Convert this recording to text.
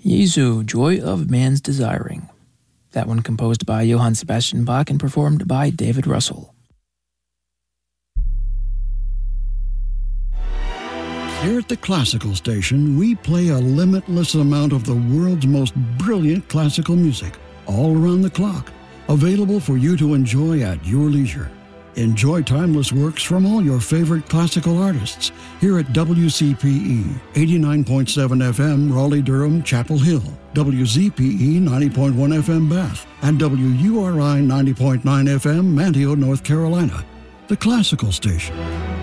Jesu, Joy of Man's Desiring. That one composed by Johann Sebastian Bach and performed by David Russell. Here at the Classical Station, we play a limitless amount of the world's most brilliant classical music, all around the clock, available for you to enjoy at your leisure. Enjoy timeless works from all your favorite classical artists here at WCPE 89.7 FM Raleigh-Durham Chapel Hill, WZPE 90.1 FM Bath, and WURI 90.9 FM Manteo, North Carolina. The Classical Station.